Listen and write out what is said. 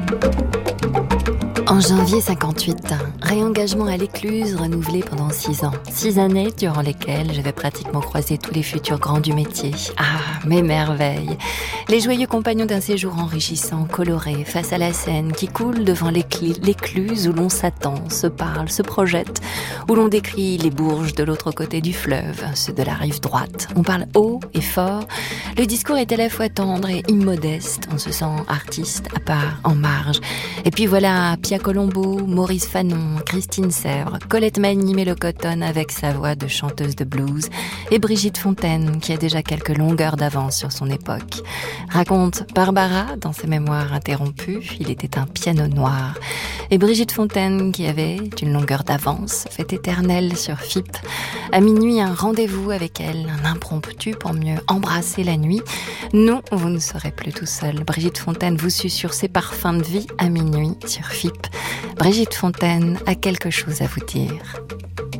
En janvier 58, réengagement à l'Écluse renouvelé pendant 6 ans. 6 années durant lesquelles je vais pratiquement croiser tous les futurs grands du métier. Ah, mes merveilles! Les joyeux compagnons d'un séjour enrichissant, coloré, face à la Seine, qui coule devant l'Écluse où l'on s'attend, se parle, se projette, où l'on décrit les bourges de l'autre côté du fleuve, ceux de la rive droite. On parle haut et fort. Le discours est à la fois tendre et immodeste. On se sent artiste à part, en marge. Et puis voilà, Pia Colombo, Maurice Fanon, Christine Sèvres, Colette Mani-Mélocoton avec sa voix de chanteuse de blues et Brigitte Fontaine qui a déjà quelques longueurs d'avance sur son époque. Raconte Barbara dans ses mémoires interrompues, il était un piano noir. Et Brigitte Fontaine qui avait une longueur d'avance, fait éternelle sur FIP. À minuit, un rendez-vous avec elle, un impromptu pour mieux embrasser la nuit. Non, vous ne serez plus tout seul. Brigitte Fontaine vous susurre ses parfums de vie à minuit sur FIP. Brigitte Fontaine a quelque chose à vous dire.